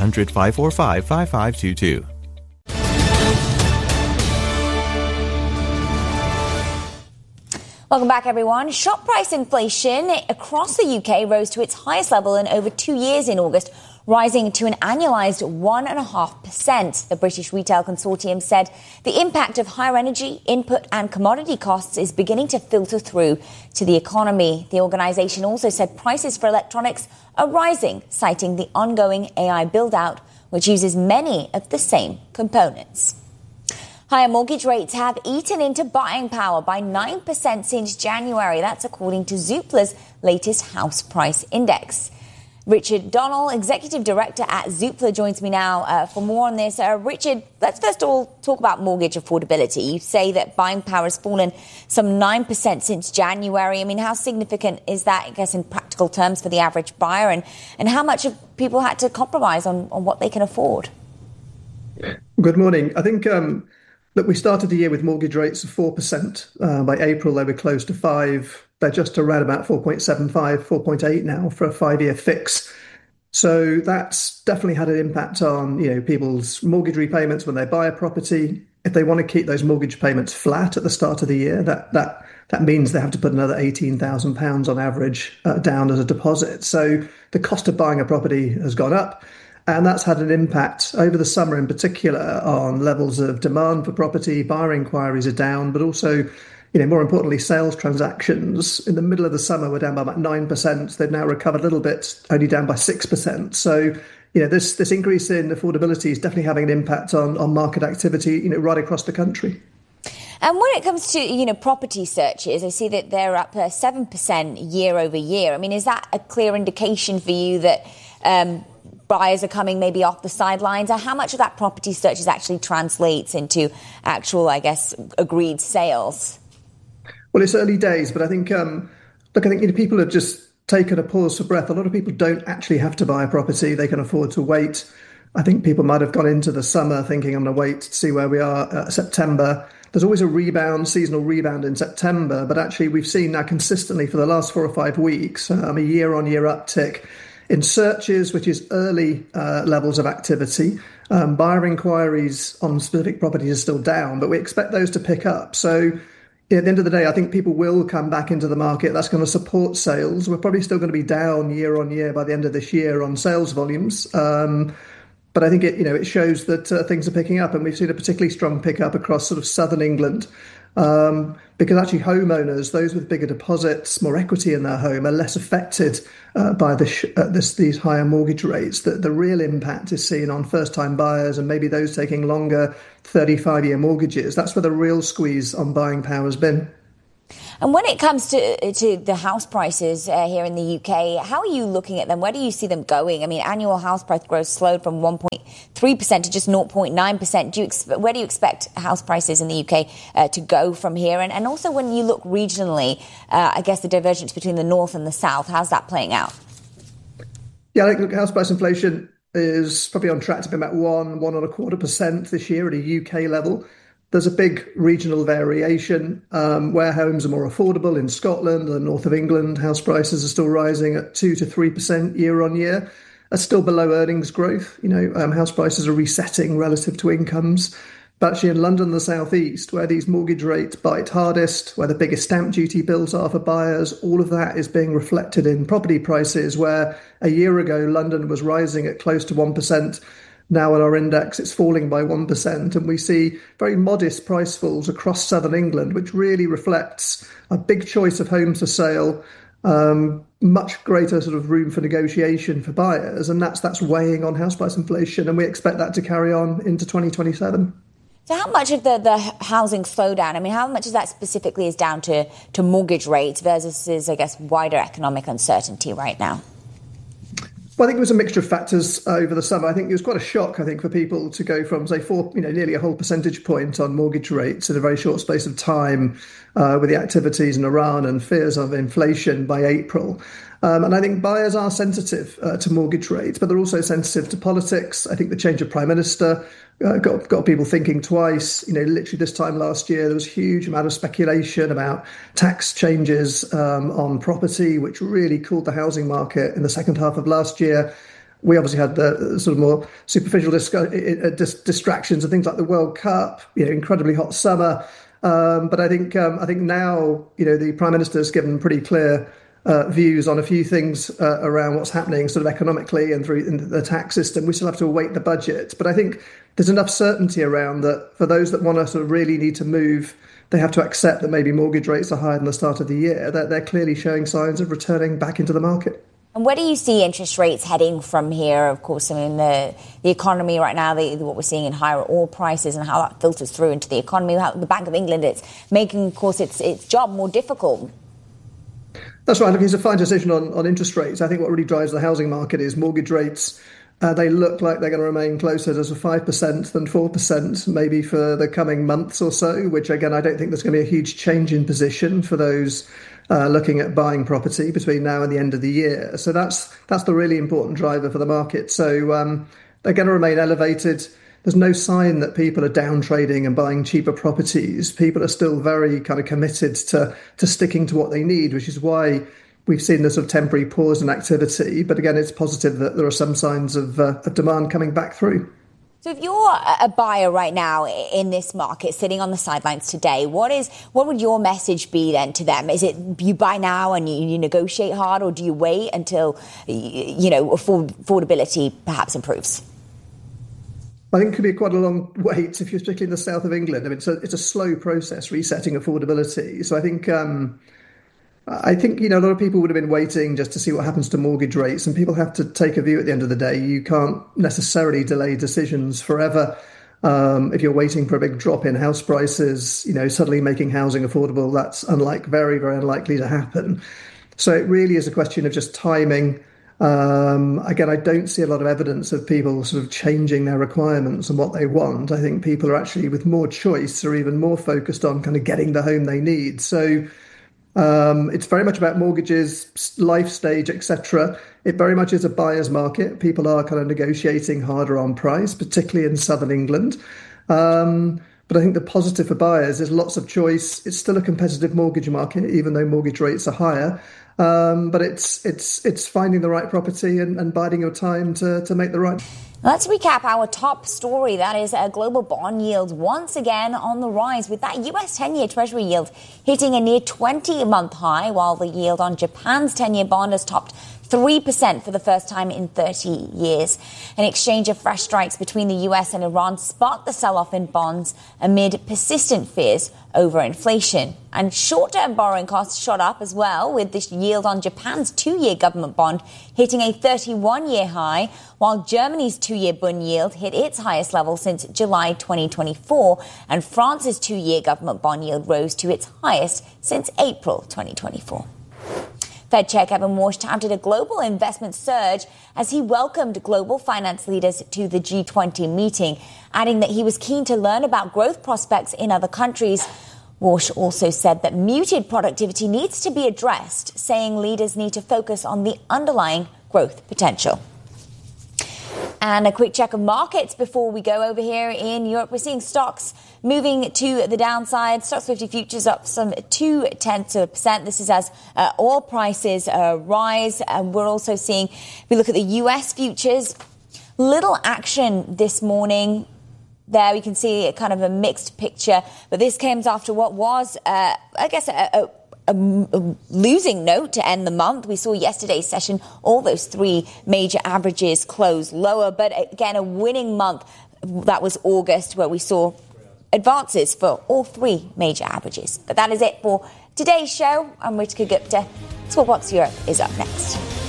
1-800-545-5522. Welcome back, everyone. Shop price inflation across the UK rose to its highest level in over 2 years in August, rising to an annualised 1.5%. The British Retail Consortium said the impact of higher energy, input and commodity costs is beginning to filter through to the economy. The organisation also said prices for electronics are rising, citing the ongoing AI build-out, which uses many of the same components. Higher mortgage rates have eaten into buying power by 9% since January. That's according to Zoopla's latest house price index. Richard Donnell, Executive Director at Zoopla, joins me now for more on this. Richard, let's first of all talk about mortgage affordability. You say that buying power has fallen some 9% since January. I mean, how significant is that, I guess, in practical terms for the average buyer? And how much have people had to compromise on what they can afford? Good morning. I think... Look, we started the year with mortgage rates of 4%. By April, they were close to 5%. They're just around about 4.75%, 4.8% now for a 5-year fix. So that's definitely had an impact on, people's mortgage repayments when they buy a property. If they want to keep those mortgage payments flat at the start of the year, that means they have to put another £18,000 on average down as a deposit. So the cost of buying a property has gone up. And that's had an impact over the summer in particular on levels of demand for property. Buyer inquiries are down, but also, more importantly, sales transactions in the middle of the summer were down by about 9%. They've now recovered a little bit, only down by 6%. So, this increase in affordability is definitely having an impact on market activity, right across the country. And when it comes to, property searches, I see that they're up 7% year over year. I mean, is that a clear indication for you that buyers are coming maybe off the sidelines? Or how much of that property searches actually translates into actual, I guess, agreed sales? Well, it's early days, but I think, people have just taken a pause for breath. A lot of people don't actually have to buy a property. They can afford to wait. I think people might have gone into the summer thinking, I'm going to wait to see where we are September. There's always a seasonal rebound in September, but actually we've seen now consistently for the last 4 or 5 weeks, a year-on-year uptick in searches, which is early levels of activity. Buyer inquiries on specific properties are still down, but we expect those to pick up. So at the end of the day, I think people will come back into the market. That's going to support sales. We're probably still going to be down year on year by the end of this year on sales volumes. But I think it shows that things are picking up, and we've seen a particularly strong pickup across sort of southern England. Because actually homeowners, those with bigger deposits, more equity in their home, are less affected by these higher mortgage rates. The real impact is seen on first-time buyers and maybe those taking longer 35-year mortgages. That's where the real squeeze on buying power has been. And when it comes to the house prices here in the UK, how are you looking at them? Where do you see them going? I mean, annual house price growth slowed from 1.3% to just 0.9%. Where do you expect house prices in the UK to go from here? And also when you look regionally, I guess the divergence between the north and the south, how's that playing out? Yeah, I think house price inflation is probably on track to be about 1.25% this year at a UK level. There's a big regional variation where homes are more affordable. In Scotland and the north of England, house prices are still rising at 2 to 3% year on year. That's still below earnings growth. House prices are resetting relative to incomes. But actually in London and the southeast, where these mortgage rates bite hardest, where the biggest stamp duty bills are for buyers, all of that is being reflected in property prices, where a year ago London was rising at close to 1%. Now at our index, it's falling by 1%, and we see very modest price falls across southern England, which really reflects a big choice of homes for sale, much greater sort of room for negotiation for buyers, and that's weighing on house price inflation, and we expect that to carry on into 2027. So how much of the housing slowdown, I mean, how much of that specifically is down to mortgage rates versus, I guess, wider economic uncertainty right now? Well, I think it was a mixture of factors over the summer. I think it was quite a shock, for people to go from, say, nearly a whole percentage point on mortgage rates in a very short space of time with the activities in Iran and fears of inflation by April. And I think buyers are sensitive to mortgage rates, but they're also sensitive to politics. I think the change of prime minister got people thinking twice. Literally this time last year, there was a huge amount of speculation about tax changes on property, which really cooled the housing market in the second half of last year. we obviously had the sort of more superficial distractions and things like the World Cup, incredibly hot summer. But I think now, the Prime Minister has given pretty clear views on a few things around what's happening sort of economically and through the tax system. We still have to await the budget. But I think there's enough certainty around that for those that want to sort of really need to move, they have to accept that maybe mortgage rates are higher than the start of the year. They're clearly showing signs of returning back into the market. And where do you see interest rates heading from here? Of course, I mean, the economy right now, what we're seeing in higher oil prices and how that filters through into the economy. How the Bank of England, it's making, of course, its job more difficult. That's right. Look, it's a fine decision on interest rates. I think what really drives the housing market is mortgage rates. They look like they're going to remain closer to 5% than 4%, maybe for the coming months or so, which, again, I don't think there's going to be a huge change in position for those looking at buying property between now and the end of the year. So that's the really important driver for the market. So they're going to remain elevated. There's no sign that people are down trading and buying cheaper properties. People are still very kind of committed to sticking to what they need, which is why we've seen this sort of temporary pause in activity. But again, it's positive that there are some signs of demand coming back through. So if you're a buyer right now in this market, sitting on the sidelines today, what would your message be then to them? Is it you buy now and you negotiate hard, or do you wait until affordability perhaps improves? I think it could be quite a long wait if you're particularly in the south of England. I mean, it's a slow process resetting affordability. So I think a lot of people would have been waiting just to see what happens to mortgage rates, and people have to take a view at the end of the day. You can't necessarily delay decisions forever. If you're waiting for a big drop in house prices, suddenly making housing affordable, that's very, very unlikely to happen. So it really is a question of just timing. Again, I don't see a lot of evidence of people sort of changing their requirements and what they want. I think people are actually, with more choice, are even more focused on kind of getting the home they need. So it's very much about mortgages, life stage, etc. It very much is a buyer's market. People are kind of negotiating harder on price, particularly in southern England. But I think the positive for buyers is lots of choice. It's still a competitive mortgage market, even though mortgage rates are higher. But it's finding the right property and biding your time to make the right. Let's recap our top story. That is global bond yields once again on the rise, with that US 10-year Treasury yield hitting a near 20-month high, while the yield on Japan's 10-year bond has topped 3% for the first time in 30 years. An exchange of fresh strikes between the US and Iran sparked the sell-off in bonds amid persistent fears over inflation. And short-term borrowing costs shot up as well, with this yield on Japan's 2-year government bond hitting a 31-year high, while Germany's 2-year bund yield hit its highest level since July 2024, and France's 2-year government bond yield rose to its highest since April 2024. Fed Chair Kevin Warsh touted a global investment surge as he welcomed global finance leaders to the G20 meeting, adding that he was keen to learn about growth prospects in other countries. Warsh also said that muted productivity needs to be addressed, saying leaders need to focus on the underlying growth potential. And a quick check of markets before we go over here in Europe. We're seeing stocks moving to the downside. Stocks 50 futures up some 0.2%. This is as oil prices rise. And we're also seeing, if we look at the US futures, little action this morning. There we can see kind of a mixed picture. But this comes after what was, a losing note to end the month. We saw yesterday's session, all those three major averages close lower. But again, a winning month. That was August, where we saw advances for all three major averages. But that is it for today's show. I'm Ritika Gupta. Squawk Box Europe is up next.